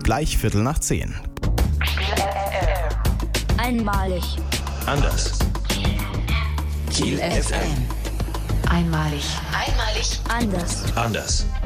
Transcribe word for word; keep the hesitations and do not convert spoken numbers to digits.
gleich Viertel nach zehn. Einmalig. Anders. Kiel F M. Einmalig. Einmalig. Anders. Anders.